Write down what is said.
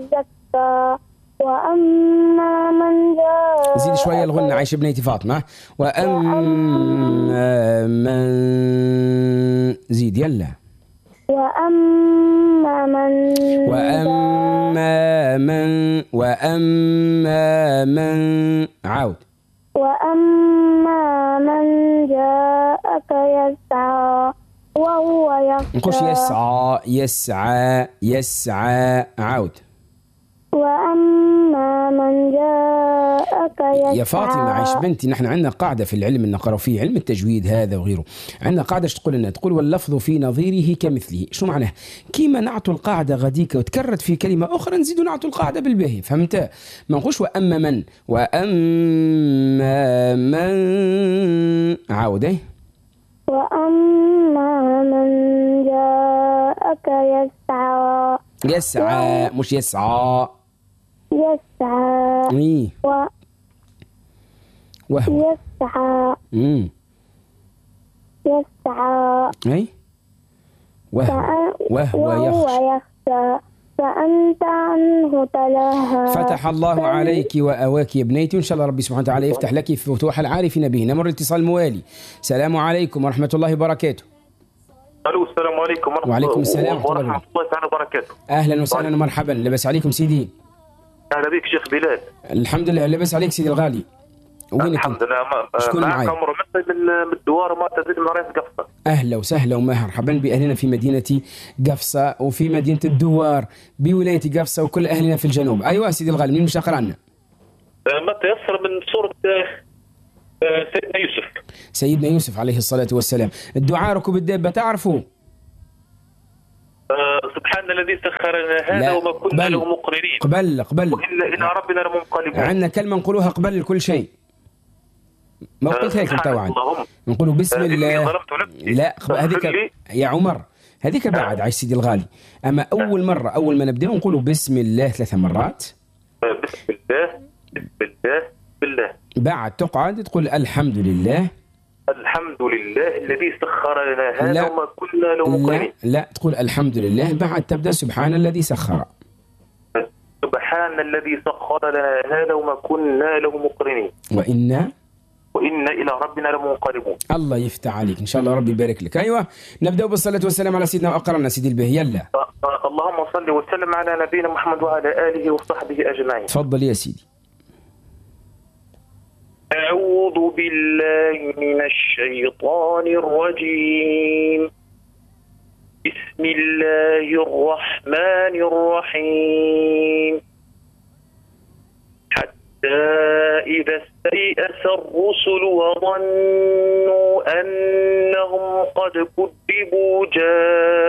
يزكى وأما من جاءك زيد شوية الغنة عايشة بنيتي فاطمة. وأما من زيد يلا. وأما من عاود. وأما من جاءك يسعى وهو يخشى. نقولش يسعى عاود. وأما من جاءك يسعى. يا فاطمة عايش بنتي، نحن عندنا قاعدة في العلم نقرأ فيه علم التجويد هذا وغيره، عندنا قاعدة تقول لنا تقول واللفظ في نظيره كمثله. شو معناه؟ كيما نعطوا القاعدة غديك وتكررت في كلمة أخرى نزيدوا نعطوا القاعدة بالباهي، فهمت؟ ما نقولش وأما من عاود. وأما من جاءك يسعى مش يسعى. يسعى وهو يسعى أي وهو يخشى فأنت عنه تلهى. فتح الله عليك وأواك يا بنيتي، وإن شاء الله ربي سبحانه وتعالى يفتح لك في فتوح العارفين به. نمر الاتصال الموالي. السلام عليكم ورحمة الله وبركاته. الو السلام عليكم وعليكم السلام ورحمة الله تعالى وبركاته. أهلا وسهلا ومرحبا. لبس عليكم سيدي. أهلا بك شيخ بلال. الحمد لله. لبس عليك سيدي الغالي. وينك؟ الحمد لله. شكون معاي؟ معك عمر مثل من الدوار ما تزيد من رئيس قفصة. أهلا وسهلا ومرحبا بأهلنا في مدينة قفصة وفي مدينة الدوار بولاية قفصة وكل أهلنا في الجنوب. أيوة سيدي الغالي، مين مش أقرأ عنا؟ ما تيسر من سورة سيدنا يوسف. سيدنا يوسف عليه الصلاة والسلام. الدعاء ركوب الدابة تعرفوا؟ سبحان الذي سخر لنا هذا وما كنا له مقرنين. قبل وإلا إلى ربنا لمنقلبون. عندنا كلمة نقولوها قبل كل شيء. ما قلتها لكم توعا. نقولوا بسم الله. لا هذيك يا عمر هذيك بعد عايش سيدي الغالي. أما أول مرة أول ما نبدأ نقولوا بسم الله 3 مرات. بسم الله بعد تقعد تقول الحمد لله. الحمد لله الذي سخر لنا هذا وما كنا له مقرنين. لا تقول الحمد لله بعد تبدأ سبحان الذي سخر. سبحان الذي سخر لنا هذا وما كنا له مقرنين. وإن إلى ربنا لمنقلبون. الله يفتح عليك إن شاء الله ربي يبارك لك. أيوة نبدأ بالصلاة والسلام على سيدنا وأقرنا سيدي البهي. يلا اللهم صل وسلم على نبينا محمد وعلى آله وصحبه أجمعين. تفضل يا سيدي. أعوذ بالله من الشيطان الرجيم. بسم الله الرحمن الرحيم. إذا استيأس الرسل وظنوا أنهم قد كذبوا جاءوا